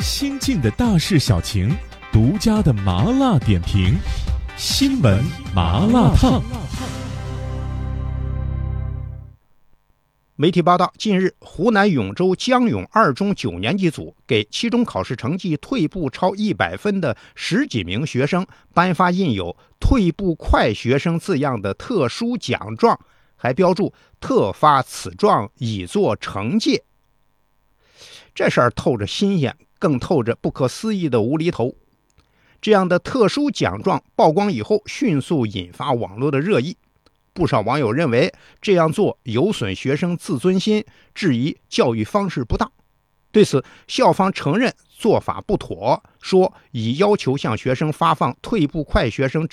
新进的大事小情，独家的麻辣点评，新闻麻辣烫。 媒体报道，近日湖南永州江永二中9年级组给期中考试成绩退步超100分的10几名学生颁发印有退步快学生字样的特殊奖状，还标注特发此状以作惩戒。这事儿透着新鲜，更透着不可思议的无厘头。这样的特殊奖状曝光以后，迅速引发网络的热议。不少网友认为这样做有损学生自尊心，质疑教育方式不当。对此，校方承认做法不妥，说已要求向学生发放退步快学生